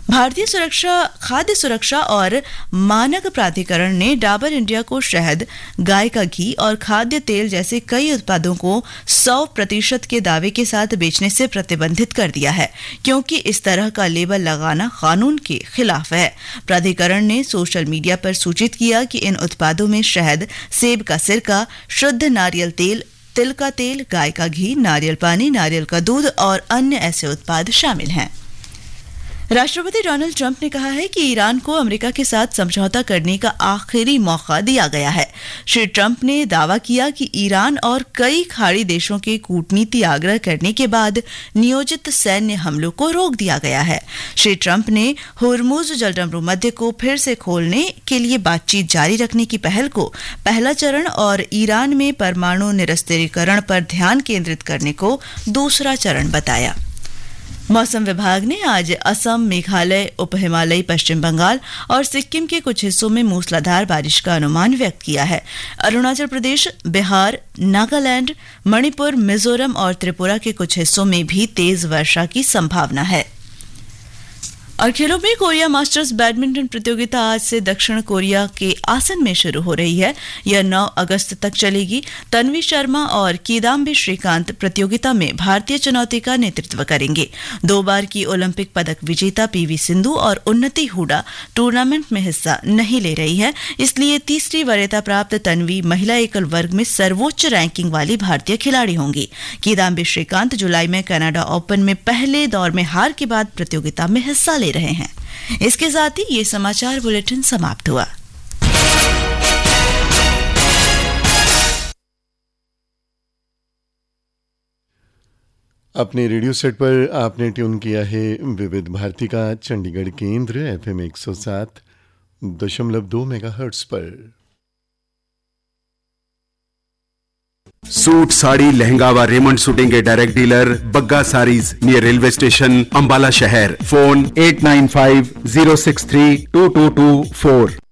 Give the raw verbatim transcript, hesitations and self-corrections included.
भारतीय सुरक्षा खाद्य सुरक्षा और मानक प्राधिकरण ने डाबर इंडिया को शहद, गाय का घी और खाद्य तेल जैसे कई उत्पादों को सौ प्रतिशत के दावे के साथ बेचने से प्रतिबंधित कर दिया है, क्योंकि इस तरह का लेबल लगाना कानून के खिलाफ है। प्राधिकरण ने सोशल मीडिया पर सूचित किया कि इन उत्पादों में शहद, सेब का सिरका, शुद्ध नारियल तेल, तिल का तेल, गाय का घी, नारियल पानी, नारियल का दूध और अन्य ऐसे उत्पाद शामिल हैं। राष्ट्रपति डोनाल्ड ट्रंप ने कहा है कि ईरान को अमेरिका के साथ समझौता करने का आखिरी मौका दिया गया है। श्री ट्रंप ने दावा किया कि ईरान और कई खाड़ी देशों के कूटनीति आग्रह करने के बाद नियोजित सैन्य हमलों को रोक दिया गया है। श्री ट्रंप ने होर्मुज जलडमरू मध्य को फिर से खोलने के लिए बातचीत जारी रखने की पहल को पहला चरण और ईरान में परमाणु निरस्त्रीकरण पर ध्यान केंद्रित करने को दूसरा चरण बताया। मौसम विभाग ने आज असम, मेघालय, उप हिमालयी पश्चिम बंगाल और सिक्किम के कुछ हिस्सों में मूसलाधार बारिश का अनुमान व्यक्त किया है। अरुणाचल प्रदेश, बिहार, नागालैंड, मणिपुर, मिजोरम और त्रिपुरा के कुछ हिस्सों में भी तेज वर्षा की संभावना है। और खेलों में कोरिया मास्टर्स बैडमिंटन प्रतियोगिता आज से दक्षिण कोरिया के आसन में शुरू हो रही है। यह नौ अगस्त तक चलेगी। तन्वी शर्मा और किदाम्बी श्रीकांत प्रतियोगिता में भारतीय चुनौती का नेतृत्व करेंगे। दो बार की ओलंपिक पदक विजेता पीवी सिंधु और उन्नति हुडा टूर्नामेंट में हिस्सा नहीं ले रही है, इसलिए तीसरी वरीयता प्राप्त तन्वी महिला एकल वर्ग में सर्वोच्च रैंकिंग वाली भारतीय खिलाड़ी होंगी। किदाम्बी श्रीकांत जुलाई में कनाडा ओपन में पहले दौर में हार के बाद प्रतियोगिता में हिस्सा ले रहे हैं। इसके साथ ही ये समाचार बुलेटिन समाप्त हुआ। अपने रेडियो सेट पर आपने ट्यून किया है विविध भारती का चंडीगढ़ केंद्र एफएम एक सौ सात दशमलव दो मेगाहर्ट्ज पर। सूट, साड़ी, लहंगा व रेमंड शूटिंग के direct dealer Bagga saris near railway station, Ambala शहर। Phone at nine five zero six three to to to four.